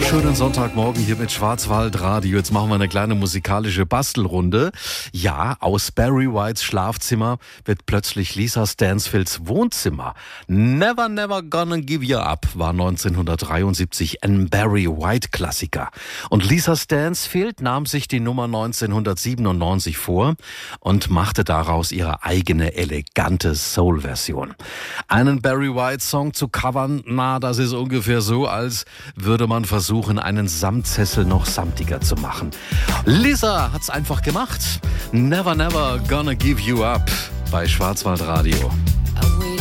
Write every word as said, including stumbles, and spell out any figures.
wunderschönen Sonntagmorgen hier mit Schwarzwaldradio. Jetzt machen wir eine kleine musikalische Bastelrunde. Ja, aus Barry Whites Schlafzimmer wird plötzlich Lisa Stansfields Wohnzimmer. Never, Never Gonna Give You Up war neunzehnhundertdreiundsiebzig ein Barry White-Klassiker. Und Lisa Stansfield nahm sich die Nummer neunzehnhundertsiebenundneunzig vor und machte daraus ihre eigene elegante Soul-Version. Einen Barry White-Song zu covern, na, das ist ungefähr so, als würde man versuchen, einen Samtsessel noch samtiger zu machen. Lisa hat's einfach gemacht. Never, never gonna give you up bei Schwarzwaldradio.